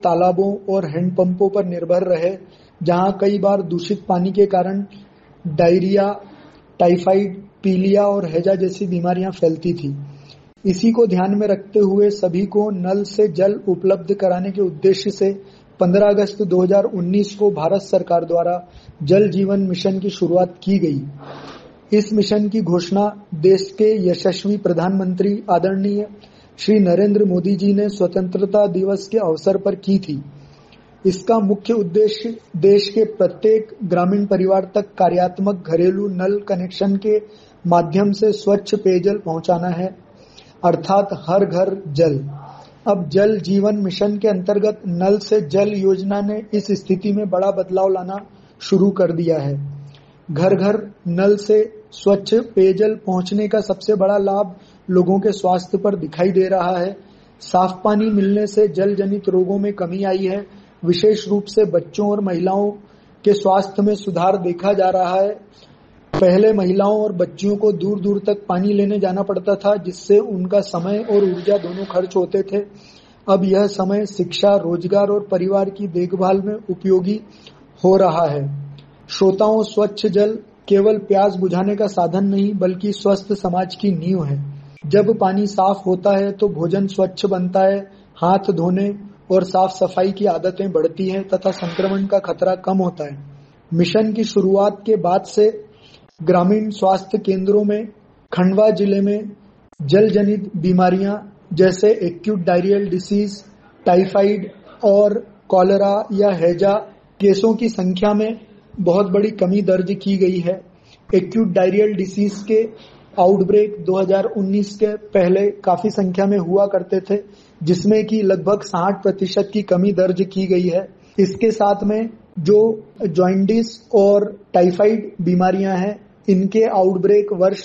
तालाबों और हैंडपंपों पर निर्भर रहे, जहां कई बार दूषित पानी के कारण डायरिया, टाइफाइड, पीलिया और हैजा जैसी बीमारियां फैलती थी। इसी को ध्यान में रखते हुए सभी को नल से जल उपलब्ध कराने के उद्देश्य से 15 अगस्त 2019 को भारत सरकार द्वारा जल जीवन मिशन की शुरुआत की गई। इस मिशन की घोषणा देश के यशस्वी प्रधानमंत्री आदरणीय श्री नरेंद्र मोदी जी ने स्वतंत्रता दिवस के अवसर पर की थी। इसका मुख्य उद्देश्य देश के प्रत्येक ग्रामीण परिवार तक कार्यात्मक घरेलू नल कनेक्शन के माध्यम से स्वच्छ पेयजल पहुंचाना है, अर्थात हर घर जल। अब जल जीवन मिशन के अंतर्गत नल से जल योजना ने इस स्थिति में बड़ा बदलाव लाना शुरू कर दिया है। घर घर नल से स्वच्छ पेयजल पहुंचने का सबसे बड़ा लाभ लोगों के स्वास्थ्य पर दिखाई दे रहा है। साफ पानी मिलने से जल जनित रोगों में कमी आई है। विशेष रूप से बच्चों और महिलाओं के स्वास्थ्य में सुधार देखा जा रहा है। पहले महिलाओं और बच्चियों को दूर दूर तक पानी लेने जाना पड़ता था, जिससे उनका समय और ऊर्जा दोनों खर्च होते थे। अब यह समय शिक्षा, रोजगार और परिवार की देखभाल में उपयोगी हो रहा है। श्रोताओं, स्वच्छ जल केवल प्यास बुझाने का साधन नहीं, बल्कि स्वस्थ समाज की नींव है। जब पानी साफ होता है तो भोजन स्वच्छ बनता है, हाथ धोने और साफ सफाई की आदतें बढ़ती हैं तथा संक्रमण का खतरा कम होता है। मिशन की शुरुआत के बाद से ग्रामीण स्वास्थ्य केंद्रों में खंडवा जिले में जल जनित बीमारियां जैसे एक्यूट डायरियल डिसीज, टाइफाइड और कॉलेरा या हैजा केसों की संख्या में बहुत बड़ी कमी दर्ज की गई है। एक्यूट डायरियल डिसीज के आउटब्रेक 2019 के पहले काफी संख्या में हुआ करते थे, जिसमें कि लगभग 60% की कमी दर्ज की गई है। इसके साथ में जो जॉइंडिस और टाइफाइड बीमारियां हैं, इनके आउटब्रेक वर्ष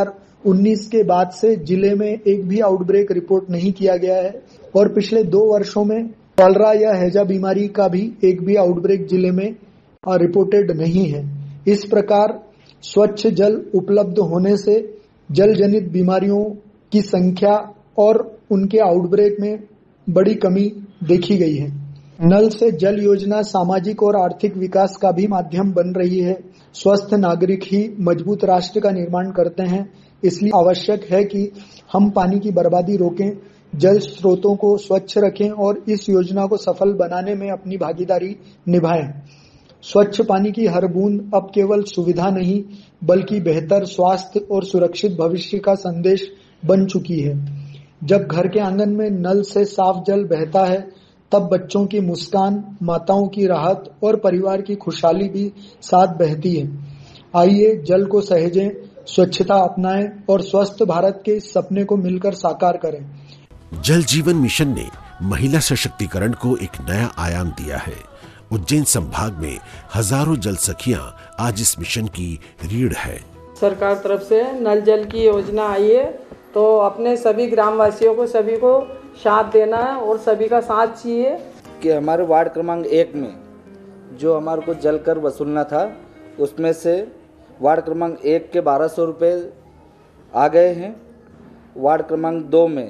2019 के बाद से जिले में एक भी आउटब्रेक रिपोर्ट नहीं किया गया है और पिछले 2 वर्षों में कॉलरा या हैजा बीमारी का भी एक भी आउटब्रेक जिले में रिपोर्टेड नहीं है। इस प्रकार स्वच्छ जल उपलब्ध होने से जल जनित बीमारियों की संख्या और उनके आउटब्रेक में बड़ी कमी देखी गई है। नल से जल योजना सामाजिक और आर्थिक विकास का भी माध्यम बन रही है। स्वस्थ नागरिक ही मजबूत राष्ट्र का निर्माण करते हैं। इसलिए आवश्यक है कि हम पानी की बर्बादी रोकें, जल स्रोतों को स्वच्छ रखें और इस योजना को सफल बनाने में अपनी भागीदारी निभाएं। स्वच्छ पानी की हर बूंद अब केवल सुविधा नहीं, बल्कि बेहतर स्वास्थ्य और सुरक्षित भविष्य का संदेश बन चुकी है। जब घर के आंगन में नल से साफ जल बहता है, तब बच्चों की मुस्कान, माताओं की राहत और परिवार की खुशहाली भी साथ बहती है। आइए जल को सहेजें, स्वच्छता अपनाएं और स्वस्थ भारत के इस सपने को मिलकर साकार करें। जल जीवन मिशन ने महिला सशक्तिकरण को एक नया आयाम दिया है। उज्जैन संभाग में हजारों जल सखियां आज इस मिशन की रीढ़ है। सरकार तरफ से नल जल की योजना आई है, तो अपने सभी ग्रामवासियों को सभी को साथ देना है और सभी का साथ चाहिए। कि हमारे वार्ड क्रमांक 1 में जो हमारे को जल कर वसूलना था, उसमें से वार्ड क्रमांक 1 के 1200 रुपये आ गए हैं। वार्ड क्रमांक 2 में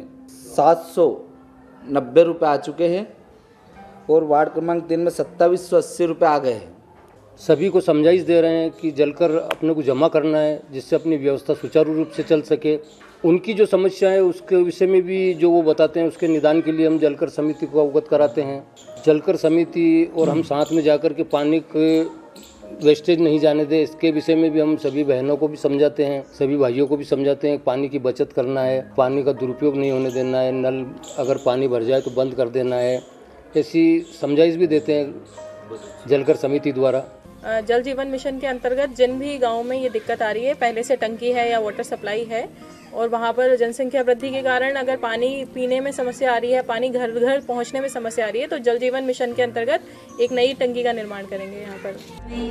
790 रुपये आ चुके हैं और वार्ड क्रमांक 3 में 2780 रुपये आ गए हैं। सभी को समझाइश दे रहे हैं कि जलकर अपने को जमा करना है, जिससे अपनी व्यवस्था सुचारू रूप से चल सके। उनकी जो समस्या है उसके विषय में भी जो वो बताते हैं, उसके निदान के लिए हम जलकर समिति को अवगत कराते हैं। जलकर समिति और हम साथ में जाकर के पानी के वेस्टेज नहीं जाने दें, इसके विषय में भी हम सभी बहनों को भी समझाते हैं, सभी भाइयों को भी समझाते हैं। पानी की बचत करना है, पानी का दुरुपयोग नहीं होने देना है, नल अगर पानी भर जाए तो बंद कर देना है, ऐसी समझाइश भी देते हैं जलकर समिति द्वारा। जल जीवन मिशन के अंतर्गत जिन भी गाँव में ये दिक्कत आ रही है, पहले से टंकी है या वाटर सप्लाई है और वहाँ पर जनसंख्या वृद्धि के कारण अगर पानी पीने में समस्या आ रही है, पानी घर घर पहुँचने में समस्या आ रही है, तो जल जीवन मिशन के अंतर्गत एक नई टंकी का निर्माण करेंगे यहाँ पर।